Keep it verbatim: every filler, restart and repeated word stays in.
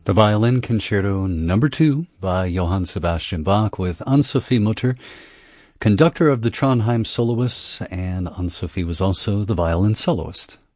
The Violin Concerto Number two by Johann Sebastian Bach with Anne-Sophie Mutter, conductor of the Trondheim Soloists, and Anne-Sophie was also the violin soloist.